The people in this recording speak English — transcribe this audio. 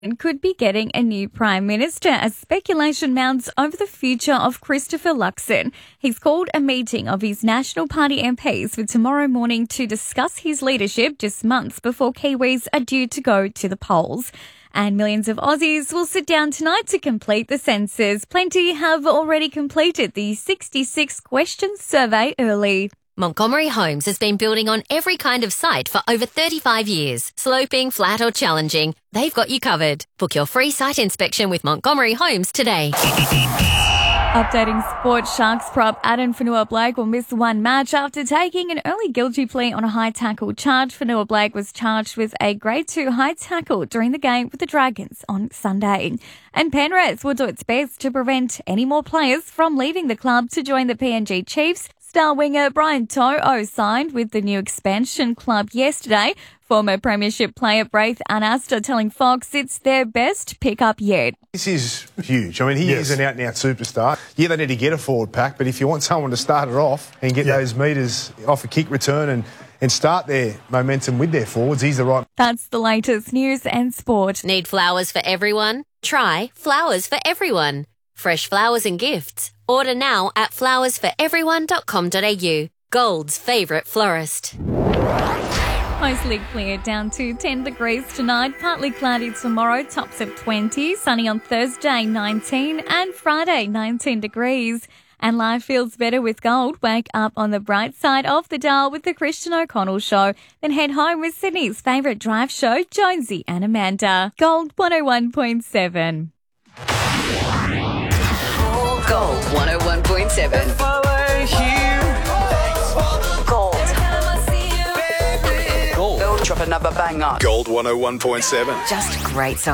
and could be getting a new Prime Minister as speculation mounts over the future of Christopher Luxon. He's called a meeting of his National Party MPs for tomorrow morning to discuss his leadership just months before Kiwis are due to go to the polls. And millions of Aussies will sit down tonight to complete the census. Plenty have already completed the 66-question survey early. Montgomery Homes has been building on every kind of site for over 35 years. Sloping, flat or challenging, they've got you covered. Book your free site inspection with Montgomery Homes today. Updating sport, Sharks prop Adam Fonua-Blake will miss one match after taking an early guilty plea on a high tackle charge. Fonua-Blake was charged with a Grade 2 high tackle during the game with the Dragons on Sunday. And Penrith will do its best to prevent any more players from leaving the club to join the PNG Chiefs. Star winger Brian To'o signed with the new expansion club yesterday. Former premiership player Braith Anasta telling Fox it's their best pickup yet. This is huge. I mean, he is an out-and-out superstar. Yeah, they need to get a forward pack, but if you want someone to start it off and get those metres off a kick return and start their momentum with their forwards, he's the right. That's the latest news and sport. Need flowers for everyone? Try Flowers for Everyone. Fresh flowers and gifts. Order now at flowersforeveryone.com.au. Gold's favourite florist. Mostly clear, down to 10 degrees tonight. Partly cloudy tomorrow, tops of 20. Sunny on Thursday, 19. And Friday, 19 degrees. And life feels better with Gold. Wake up on the bright side of the dial with the Christian O'Connell Show. Then head home with Sydney's favourite drive show, Jonesy and Amanda. Gold 101.7. Gold 101.7. Gold. Gold. Drop another banger. Gold 101.7. Just great songs.